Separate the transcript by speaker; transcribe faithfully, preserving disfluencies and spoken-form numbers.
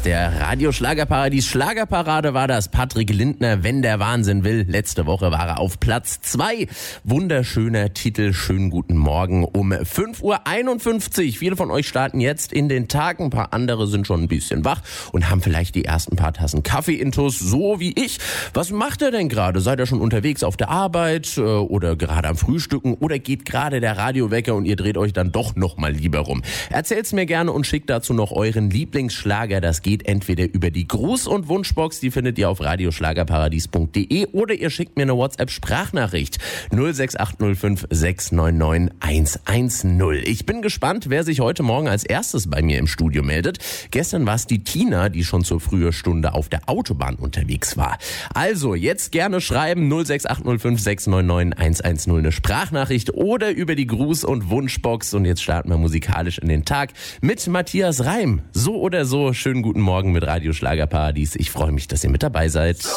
Speaker 1: der Radio Schlagerparadies Schlagerparade war das. Patrick Lindner, wenn der Wahnsinn will. Letzte Woche war er auf Platz zwei. Wunderschöner Titel. Schönen guten Morgen um fünf Uhr einundfünfzig. Viele von euch starten jetzt in den Tag. Ein paar andere sind schon ein bisschen wach und haben vielleicht die ersten paar Tassen Kaffee intus, so wie ich. Was macht ihr denn gerade? Seid ihr schon unterwegs auf der Arbeit oder gerade am Frühstücken oder geht gerade der Radiowecker und ihr dreht euch dann doch noch mal lieber rum? Erzählt's mir gerne und schickt dazu noch euren Lieblingsschlager. Das geht entweder über die Gruß- und Wunschbox, die findet ihr auf radioschlagerparadies punkt de, oder ihr schickt mir eine WhatsApp-Sprachnachricht null sechs acht null fünf sechs neun neun eins eins null. Ich bin gespannt, wer sich heute Morgen als erstes bei mir im Studio meldet. Gestern war es die Tina, die schon zur frühen Stunde auf der Autobahn unterwegs war. Also jetzt gerne schreiben null sechs acht null fünf sechs neun neun eins eins null eine Sprachnachricht oder über die Gruß- und Wunschbox. Und jetzt starten wir musikalisch in den Tag mit Matthias Reim. So oder so, schönen guten Morgen mit Radio Schlagerparadies. Ich freue mich, dass ihr mit dabei seid.